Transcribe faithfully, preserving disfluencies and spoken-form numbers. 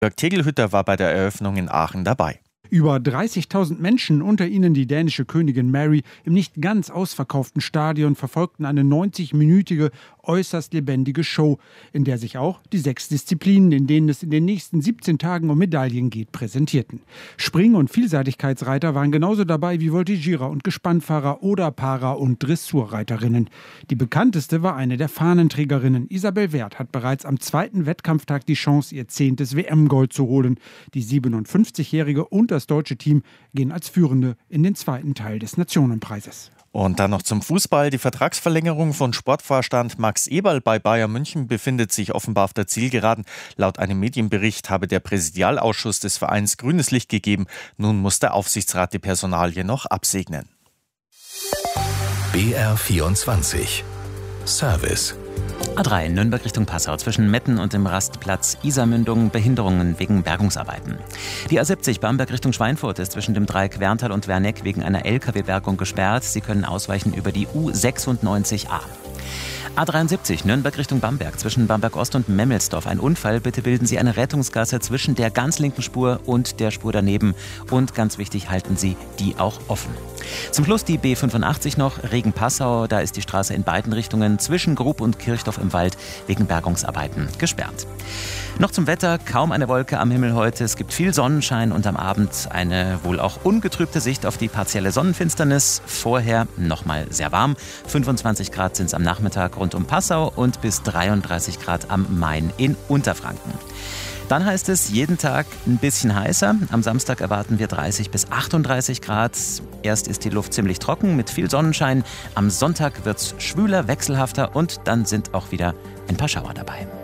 Jörg Tegelhütter war bei der Eröffnung in Aachen dabei. Über dreißigtausend Menschen, unter ihnen die dänische Königin Mary, im nicht ganz ausverkauften Stadion verfolgten eine neunzig-minütige, äußerst lebendige Show, in der sich auch die sechs Disziplinen, in denen es in den nächsten siebzehn Tagen um Medaillen geht, präsentierten. Spring- und Vielseitigkeitsreiter waren genauso dabei wie Voltigierer und Gespannfahrer oder Para- und Dressurreiterinnen. Die bekannteste war eine der Fahnenträgerinnen. Isabel Werth hat bereits am zweiten Wettkampftag die Chance, ihr zehntes W M-Gold zu holen. Die siebenundfünfzigjährige und das deutsche Team gehen als Führende in den zweiten Teil des Nationenpreises. Und dann noch zum Fußball. Die Vertragsverlängerung von Sportvorstand Max Eberl bei Bayern München befindet sich offenbar auf der Zielgeraden. Laut einem Medienbericht habe der Präsidialausschuss des Vereins grünes Licht gegeben. Nun muss der Aufsichtsrat die Personalie noch absegnen. B R vierundzwanzig Service. A drei Nürnberg Richtung Passau zwischen Metten und dem Rastplatz Isarmündung Behinderungen wegen Bergungsarbeiten. Die A siebzig Bamberg Richtung Schweinfurt ist zwischen dem Dreieck Werntal und Werneck wegen einer L K W-Bergung gesperrt. Sie können ausweichen über die U sechsundneunzig a. A dreiundsiebzig Nürnberg Richtung Bamberg zwischen Bamberg Ost und Memmelsdorf. Ein Unfall, bitte bilden Sie eine Rettungsgasse zwischen der ganz linken Spur und der Spur daneben. Und ganz wichtig, halten Sie die auch offen. Zum Schluss die B fünfundachtzig noch, Regen-Passau. Da ist die Straße in beiden Richtungen zwischen Grub und Kirchdorf im Wald wegen Bergungsarbeiten gesperrt. Noch zum Wetter, kaum eine Wolke am Himmel heute. Es gibt viel Sonnenschein und am Abend eine wohl auch ungetrübte Sicht auf die partielle Sonnenfinsternis. Vorher nochmal sehr warm. fünfundzwanzig Grad sind es am Nachmittag rund um Passau und bis dreiunddreißig Grad am Main in Unterfranken. Dann heißt es jeden Tag ein bisschen heißer. Am Samstag erwarten wir dreißig bis achtunddreißig Grad. Erst ist die Luft ziemlich trocken mit viel Sonnenschein. Am Sonntag wird es schwüler, wechselhafter und dann sind auch wieder ein paar Schauer dabei.